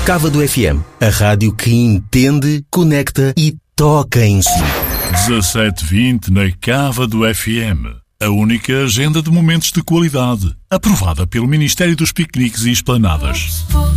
Cava do FM, a rádio que entende, conecta e toca em si. 17:20 na Cava do FM. A única agenda de momentos de qualidade, aprovada pelo Ministério dos Piqueniques e Esplanadas.